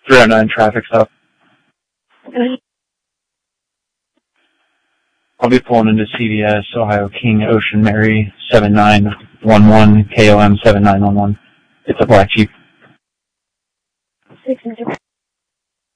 309 traffic stop. I'll be pulling into CVS, Ohio King Ocean Mary 7911, KOM 7911. It's a black Jeep. 6